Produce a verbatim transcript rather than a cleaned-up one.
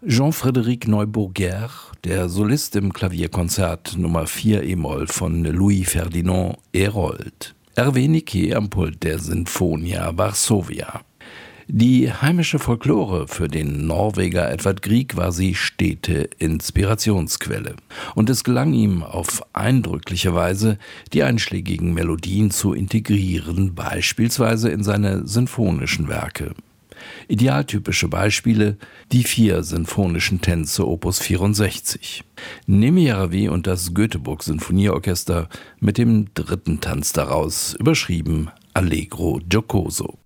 Jean-Frédéric Neuburger, der Solist im Klavierkonzert Nummer vier e-Moll von Louis Ferdinand Herold. Hervé Niquet am Pult der Sinfonia Varsovia. Die heimische Folklore für den Norweger Edvard Grieg war sie stete Inspirationsquelle. Und es gelang ihm auf eindrückliche Weise, die einschlägigen Melodien zu integrieren, beispielsweise in seine sinfonischen Werke. Idealtypische Beispiele: die vier sinfonischen Tänze Opus vierundsechzig. Nemiravy und das Göteborg-Sinfonieorchester mit dem dritten Tanz daraus, überschrieben Allegro giocoso.